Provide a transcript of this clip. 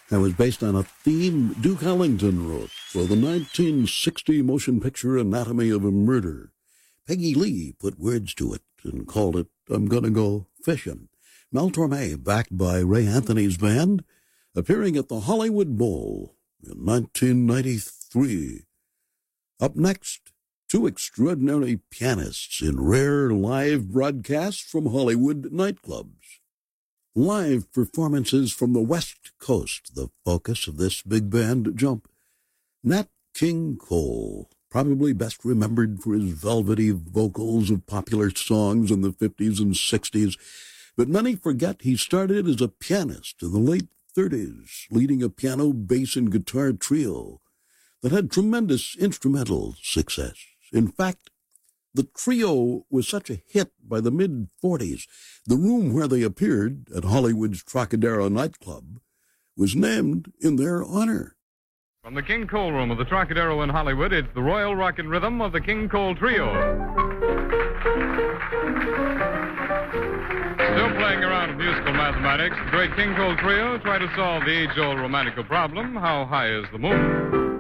That was based on a theme Duke Ellington wrote for the 1960 motion picture Anatomy of a Murder. Peggy Lee put words to it and called it I'm Gonna Go Fishing. Mel Torme, backed by Ray Anthony's band, appearing at the Hollywood Bowl in 1993. Up next, two extraordinary pianists in rare live broadcasts from Hollywood nightclubs. Live performances from the West Coast, the focus of this big band jump. Nat King Cole, probably best remembered for his velvety vocals of popular songs in the 50s and 60s, but many forget he started as a pianist in the late 30s, leading a piano, bass, and guitar trio that had tremendous instrumental success. In fact, the trio was such a hit by the mid-40s, the room where they appeared at Hollywood's Trocadero nightclub was named in their honor. From the King Cole Room of the Trocadero in Hollywood, it's the Royal Rock and Rhythm of the King Cole Trio. Still playing around with musical mathematics, the great King Cole Trio try to solve the age-old romantical problem, how high is the moon?